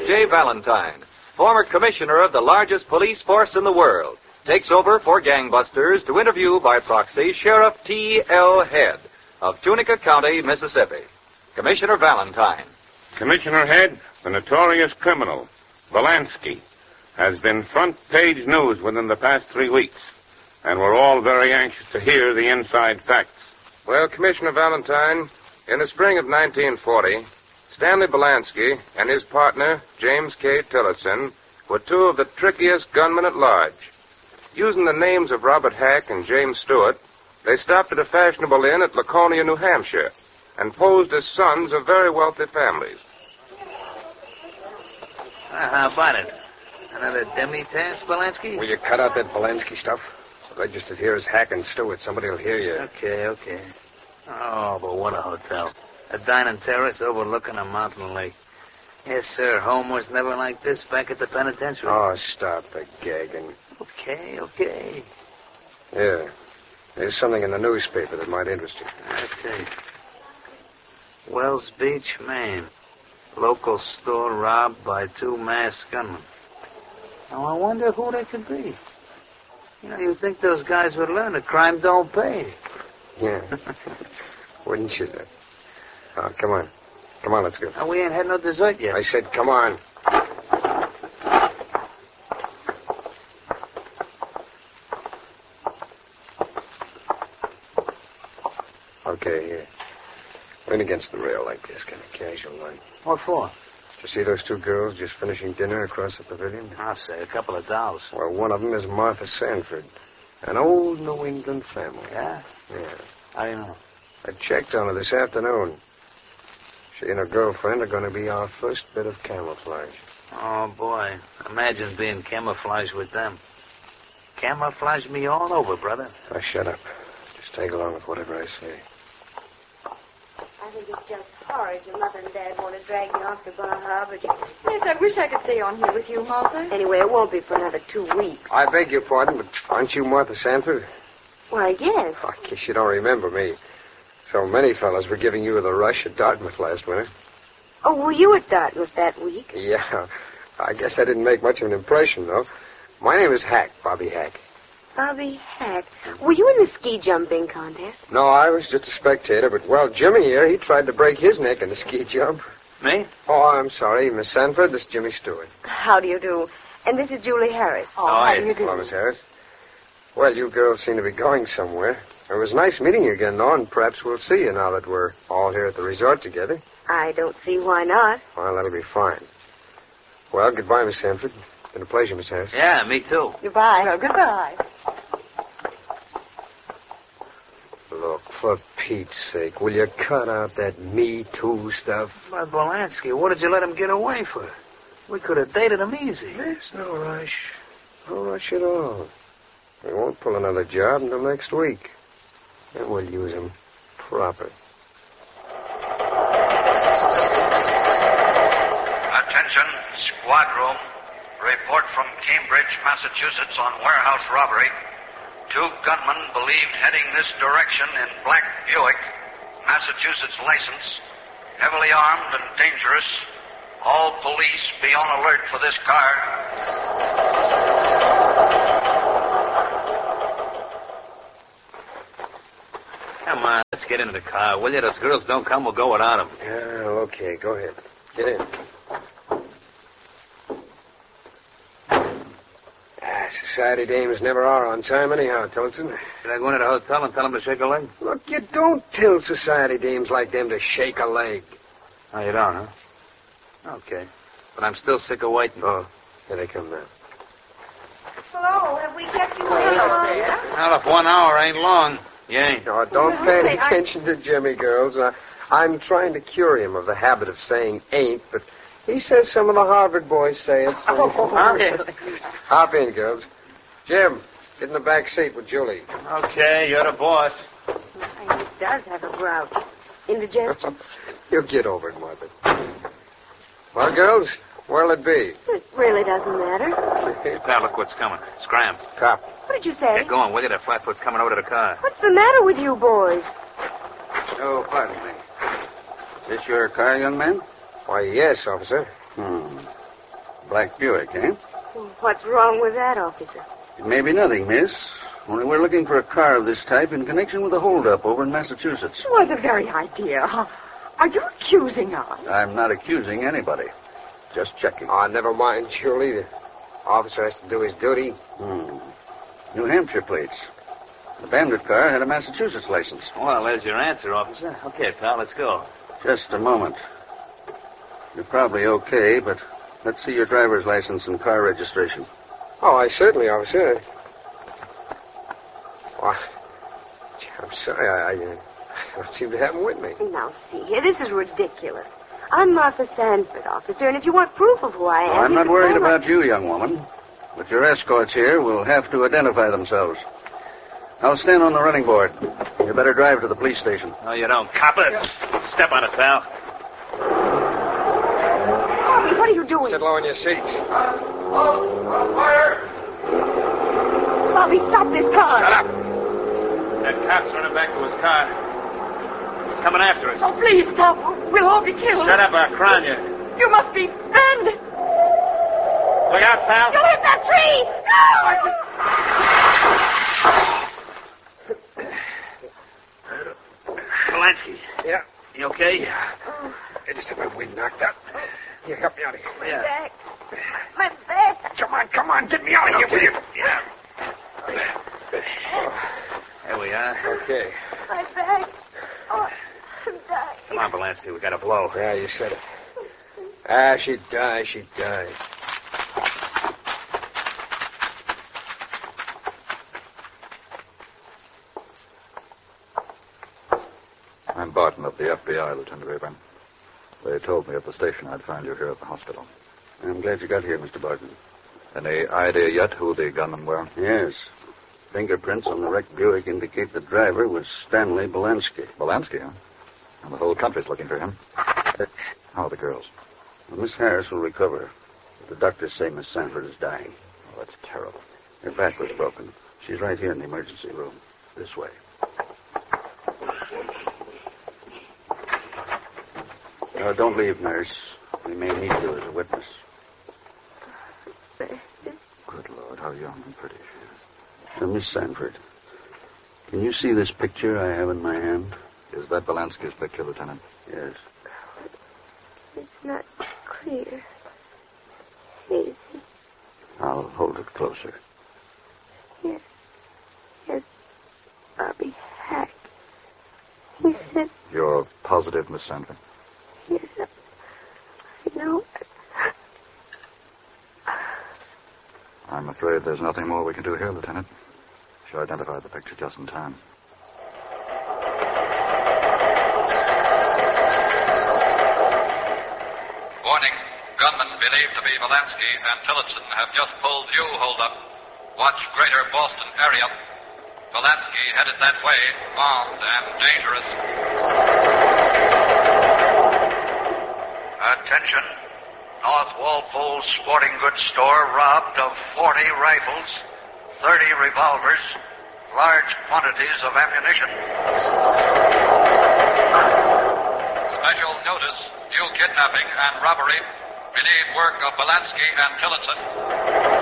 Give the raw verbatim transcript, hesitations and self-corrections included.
J. Valentine, former commissioner of the largest police force in the world, takes over for gangbusters to interview by proxy Sheriff T L. Head of Tunica County, Mississippi. Commissioner Valentine. Commissioner Head, the notorious criminal, Valansky, has been front-page news within the past three weeks, and we're all very anxious to hear the inside facts. Well, Commissioner Valentine, in the spring of nineteen forty, Stanley Valansky and his partner, James K. Tillotson, were two of the trickiest gunmen at large. Using the names of Robert Hack and James Stewart, they stopped at a fashionable inn at Laconia, New Hampshire, and posed as sons of very wealthy families. Uh, how about it? Another demi-task, Valansky? Will you cut out that Valansky stuff? Registered here as Hack and Stewart. Somebody will hear you. Okay, okay. Oh, but what a hotel. A dining terrace overlooking a mountain lake. Yes, sir. Home was never like this back at the penitentiary. Oh, stop the gagging. Okay, okay. Yeah. There's something in the newspaper that might interest you. Let's see. Wells Beach, Maine. Local store robbed by two masked gunmen. Now, I wonder who they could be. You know, you'd think those guys would learn that crime don't pay. Yeah. Wouldn't you, though? Oh, come on. Come on, let's go. Now, we ain't had no dessert yet. I said, come on. Okay, here. Lean against the rail like this, kind of casual like. What for? You see those two girls just finishing dinner across the pavilion? I'll say, a couple of dolls. Well, one of them is Martha Sanford, an old New England family. Yeah? Yeah. How do you know? I checked on her this afternoon. She and her girlfriend are going to be our first bit of camouflage. Oh, boy. Imagine being camouflaged with them. Camouflage me all over, brother. Now, shut up. Just take along with whatever I say. I think it's just horrid your mother and Dad want to drag me off to Bar Harbor. Yes, I wish I could stay on here with you, Martha. Anyway, it won't be for another two weeks. I beg your pardon, but aren't you Martha Sanford? Why, yes. Oh, I guess you don't remember me. So many fellows were giving you the rush at Dartmouth last winter. Oh, were you at Dartmouth that week? Yeah. I guess I didn't make much of an impression, though. My name is Hack, Bobby Hack. Bobby Hack. Were you in the ski jumping contest? No, I was just a spectator, but, well, Jimmy here, he tried to break his neck in the ski jump. Me? Oh, I'm sorry, Miss Sanford. This is Jimmy Stewart. How do you do? And this is Julie Harris. Oh, how how do do you you do? Hello, Miss Harris. Well, you girls seem to be going somewhere. It was nice meeting you again, though, and perhaps we'll see you now that we're all here at the resort together. I don't see why not. Well, that'll be fine. Well, goodbye, Miss Sanford. Been a pleasure, Miss Harris. Yeah, me too. Goodbye. Well, goodbye. Look, for Pete's sake, will you cut out that Me Too stuff? But, Valansky, what did you let him get away for? We could have dated him easy. There's no rush. No rush at all. We won't pull another job until next week. And we'll use him proper. Attention, squad room. Report from Cambridge, Massachusetts on warehouse robbery. Two gunmen believed heading this direction in black Buick, Massachusetts license, heavily armed and dangerous. All police be on alert for this car. Come on, let's get into the car, will you? Those girls don't come, we'll go without them. Yeah, okay, go ahead. Get in. Ah, society dames never are on time anyhow, Tillotson. Should I go into the hotel and tell them to shake a leg? Look, you don't tell society dames like them to shake a leg. Oh, you don't, huh? Okay. But I'm still sick of waiting. Oh, here they come now. Hello, have we kept you waiting long? Well, if one hour ain't long, you ain't. Oh, don't pay any attention to Jimmy, girls. Uh, I'm trying to cure him of the habit of saying ain't, but he says some of the Harvard boys say it. So... Oh, really? Hop in, girls. Jim, get in the back seat with Julie. Okay, you're the boss. And he does have a grouch. Indigestion? You'll get over it, Martha. Well, girls, where'll it be? It really doesn't matter. Now, look what's coming. Scram. Cop. What did you say? Get going, will you? That flatfoot's coming over to the car. What's the matter with you boys? Oh, pardon me. Is this your car, young man? Why, yes, officer. Hmm. Black Buick, eh? Well, what's wrong with that, officer? It may be nothing, miss. Only we're looking for a car of this type in connection with a holdup over in Massachusetts. Why, the very idea. Are you accusing us? I'm not accusing anybody. Just checking. Oh, never mind, Julie. The officer has to do his duty. Hmm. New Hampshire plates. The bandit car had a Massachusetts license. Well, there's your answer, officer. Okay, pal, let's go. Just a moment. You're probably okay, but let's see your driver's license and car registration. Oh, I certainly, officer. Oh, gee, I'm sorry. I, I, uh, I don't seem to have them with me. Now, see here, this is ridiculous. I'm Martha Sanford, officer, and if you want proof of who I am... Oh, I'm you not can worried call my- about you, young woman. But your escorts here will have to identify themselves. I'll stand on the running board. You better drive to the police station. No, you don't, copper. Step on it, pal. Bobby, what are you doing? Sit low in your seats. Fire! Bobby, stop this car. Shut up. That cop's running back to his car. He's coming after us. Oh, please stop. We'll all be killed. Shut up, I'll crown you. You must be Ben. Look out, pal. You'll hit that tree! No! Polanski. Yeah. You okay? I just have my wind knocked out. Here, help me out of here. My back. My back. Come on, come on. Get me out of here, will you? Yeah. There we are. Okay. My back. Oh, I'm dying. Come on, Polanski. We got to blow. Yeah, you said it. Ah, she'd die, she'd die. I'm Barton of the F B I, Lieutenant Rayburn. They told me at the station I'd find you here at the hospital. I'm glad you got here, Mister Barton. Any idea yet who the gunmen were? Yes. Fingerprints on the wrecked Buick indicate the driver was Stanley Belansky. Belansky, huh? And the whole country's looking for him. How are the girls? Well, Miss Harris will recover. But the doctors say Miss Sanford is dying. Oh, that's terrible. Her back was broken. She's right here in the emergency room. This way. Uh, don't leave, nurse. We may need you as a witness. Good Lord, how young and pretty she is. Uh, Miss Sanford, can you see this picture I have in my hand? Is that Belansky's picture, Lieutenant? Yes. It's not clear. Hazy. I'll hold it closer. Yes. Yes. Bobby Hack. He said, You're positive, Miss Sanford? yes, I, I know. I'm afraid there's nothing more we can do here, Lieutenant. She identified the picture just in time. Warning. Gunmen believed to be Belansky and Tillotson have just pulled new holdup. Watch greater Boston area. Belansky headed that way, armed and dangerous. Attention. North Walpole Sporting Goods Store robbed of forty rifles, thirty revolvers, large quantities of ammunition. Special notice. New kidnapping and robbery. Believed work of Belansky and Tillotson.